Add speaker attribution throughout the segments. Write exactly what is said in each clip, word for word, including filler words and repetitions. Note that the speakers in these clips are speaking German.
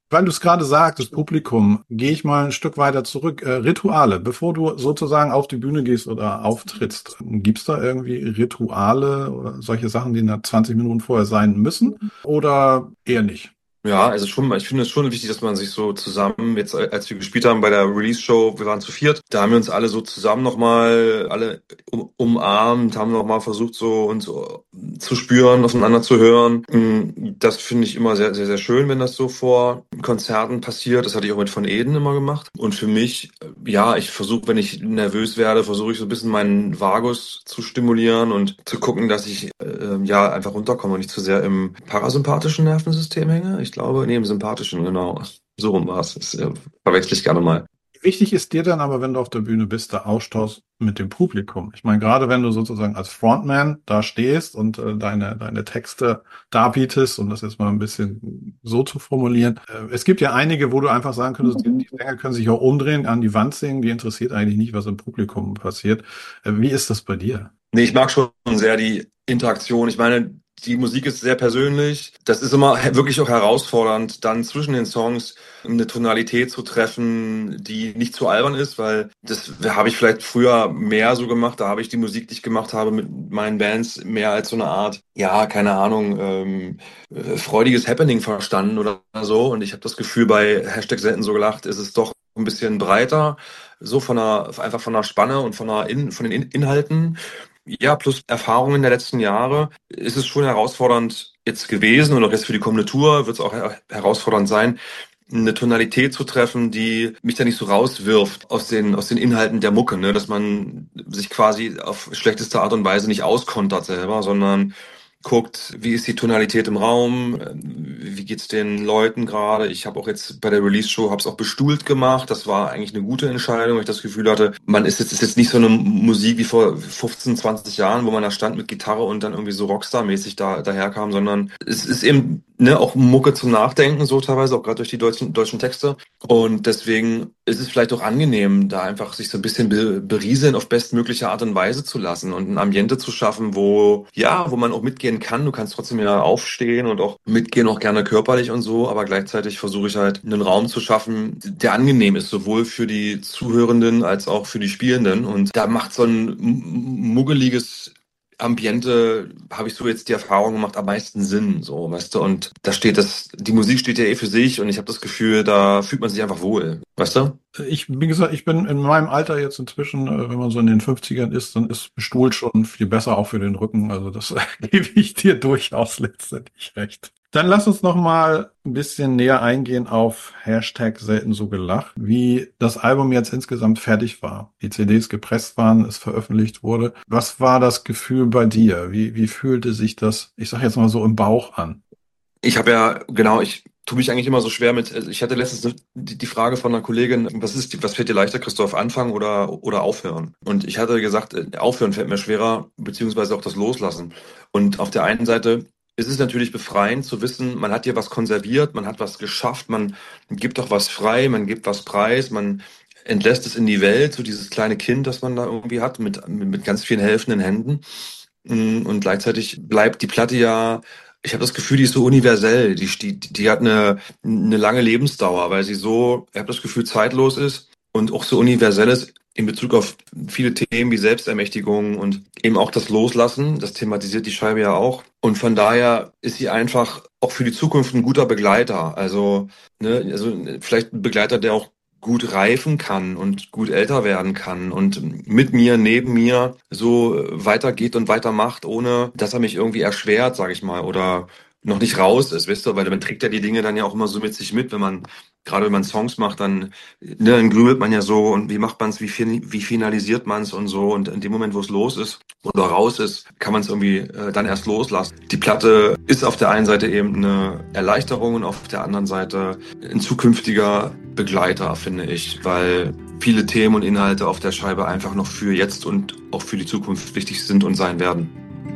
Speaker 1: Weil du es gerade sagtest, Publikum, gehe ich mal ein Stück weiter zurück. Äh, Rituale, bevor du sozusagen auf die Bühne gehst oder auftrittst, gibt's da irgendwie Rituale oder solche Sachen, die nach zwanzig Minuten vorher sein müssen? Oder eher nicht?
Speaker 2: Ja, also schon, ich finde es schon wichtig, dass man sich so zusammen, jetzt als wir gespielt haben bei der Release-Show, wir waren zu viert, da haben wir uns alle so zusammen nochmal, alle um, umarmt, haben nochmal versucht, so uns so zu spüren, aufeinander zu hören. Mm, Das finde ich immer sehr, sehr, sehr schön, wenn das so vor Konzerten passiert. Das hatte ich auch mit Von Eden immer gemacht. Und für mich, äh, ja, ich versuche, wenn ich nervös werde, versuche ich so ein bisschen meinen Vagus zu stimulieren und zu gucken, dass ich äh, ja einfach runterkomme und nicht zu sehr im parasympathischen Nervensystem hänge. Ich glaube, nee, im sympathischen, genau. So rum war es. Das äh, verwechsel ich gerne mal.
Speaker 1: Wichtig ist dir dann aber, wenn du auf der Bühne bist, der Austausch mit dem Publikum. Ich meine, gerade wenn du sozusagen als Frontman da stehst und äh, deine, deine Texte darbietest, um das jetzt mal ein bisschen so zu formulieren. Äh, es gibt ja einige, wo du einfach sagen könntest, die, die Sänger können sich auch umdrehen, an die Wand singen, die interessiert eigentlich nicht, was im Publikum passiert. Äh, wie ist das bei dir?
Speaker 2: Nee, ich mag schon sehr die Interaktion. Ich meine, die Musik ist sehr persönlich. Das ist immer he- wirklich auch herausfordernd, dann zwischen den Songs eine Tonalität zu treffen, die nicht zu albern ist, weil das habe ich vielleicht früher mehr so gemacht. Da habe ich die Musik, die ich gemacht habe mit meinen Bands, mehr als so eine Art, ja, keine Ahnung, ähm, äh, freudiges Happening verstanden oder so. Und ich habe das Gefühl, bei Hashtag selten so gelacht, ist es doch ein bisschen breiter, so von der, einfach von der Spanne und von der In, von den In Inhalten. Ja, plus Erfahrungen der letzten Jahre ist es schon herausfordernd jetzt gewesen und auch jetzt für die kommende Tour wird es auch her herausfordernd sein, eine Tonalität zu treffen, die mich da nicht so rauswirft aus den, aus den Inhalten der Mucke, ne? Dass man sich quasi auf schlechteste Art und Weise nicht auskontert selber, sondern guckt, wie ist die Tonalität im Raum, äh, wie geht's den Leuten gerade. Ich habe auch jetzt bei der Release-Show, habe es auch bestuhlt gemacht. Das war eigentlich eine gute Entscheidung, weil ich das Gefühl hatte, man ist jetzt, ist jetzt nicht so eine Musik wie vor fünfzehn, zwanzig Jahren, wo man da stand mit Gitarre und dann irgendwie so Rockstar-mäßig da daherkam, sondern es ist eben ne, auch Mucke zum Nachdenken, so teilweise, auch gerade durch die deutschen, deutschen Texte. Und deswegen ist es vielleicht auch angenehm, da einfach sich so ein bisschen be berieseln auf bestmögliche Art und Weise zu lassen und ein Ambiente zu schaffen, wo, ja, wo man auch mitgehen kann. Du kannst trotzdem ja aufstehen und auch mitgehen, auch gerne körperlich und so, aber gleichzeitig versuche ich halt einen Raum zu schaffen, der angenehm ist, sowohl für die Zuhörenden als auch für die Spielenden. Und da macht so ein muggeliges Ambiente, habe ich so jetzt die Erfahrung gemacht, am meisten Sinn, so, weißt du, und da steht das, die Musik steht ja eh für sich und ich habe das Gefühl, da fühlt man sich einfach wohl, weißt du?
Speaker 1: Ich, wie gesagt, ich bin in meinem Alter jetzt inzwischen, äh, wenn man so in den Fünfzigern ist, dann ist Stuhl schon viel besser, auch für den Rücken. Also das gebe ich dir durchaus letztendlich recht. Dann lass uns noch mal ein bisschen näher eingehen auf Hashtag selten so gelacht, wie das Album jetzt insgesamt fertig war. Die C Ds gepresst waren, es veröffentlicht wurde. Was war das Gefühl bei dir? Wie, wie fühlte sich das, ich sag jetzt mal so im Bauch an?
Speaker 2: Ich habe ja, genau, ich tue mich eigentlich immer so schwer mit, also ich hatte letztens die, die Frage von einer Kollegin, was ist, die- was fällt dir leichter, Christoph, anfangen oder, oder aufhören? Und ich hatte gesagt, äh, aufhören fällt mir schwerer, beziehungsweise auch das Loslassen. Und auf der einen Seite ist es natürlich befreiend zu wissen, man hat hier was konserviert, man hat was geschafft, man gibt auch was frei, man gibt was preis, man entlässt es in die Welt, so dieses kleine Kind, das man da irgendwie hat, mit, mit, mit ganz vielen helfenden Händen. Mm, Und gleichzeitig bleibt die Platte ja, ich habe das Gefühl, die ist so universell. Die, die, die hat eine, eine lange Lebensdauer, weil sie so, ich habe das Gefühl, zeitlos ist und auch so universell ist in Bezug auf viele Themen wie Selbstermächtigung und eben auch das Loslassen. Das thematisiert die Scheibe ja auch. Und von daher ist sie einfach auch für die Zukunft ein guter Begleiter. Also, ne, also vielleicht ein Begleiter, der auch gut reifen kann und gut älter werden kann und mit mir, neben mir so weitergeht und weitermacht, ohne dass er mich irgendwie erschwert, sage ich mal, oder noch nicht raus ist, weißt du, weil man trägt ja die Dinge dann ja auch immer so mit sich mit, wenn man, gerade wenn man Songs macht, dann, ne, dann grübelt man ja so und wie macht man es, wie, fin wie finalisiert man es und so und in dem Moment, wo es los ist oder raus ist, kann man es irgendwie äh, dann erst loslassen. Die Platte ist auf der einen Seite eben eine Erleichterung und auf der anderen Seite ein zukünftiger Begleiter, finde ich, weil viele Themen und Inhalte auf der Scheibe einfach noch für jetzt und auch für die Zukunft wichtig sind und sein werden.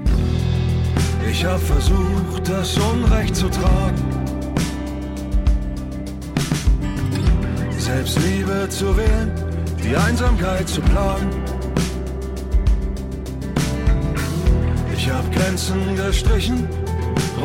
Speaker 3: Ich hab versucht, das Unrecht zu tragen, Selbstliebe zu wählen, die Einsamkeit zu plagen. Ich hab Grenzen gestrichen,